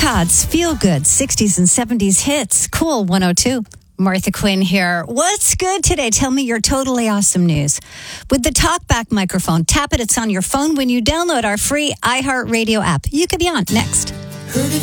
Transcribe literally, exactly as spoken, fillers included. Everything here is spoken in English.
Todd's Feel Good sixties and seventies hits. Cool one oh two. Martha Quinn here. What's good today? Tell me your totally awesome news. With the TalkBack microphone, tap it. It's on your phone when you download our free iHeartRadio app. You could be on next. Heard it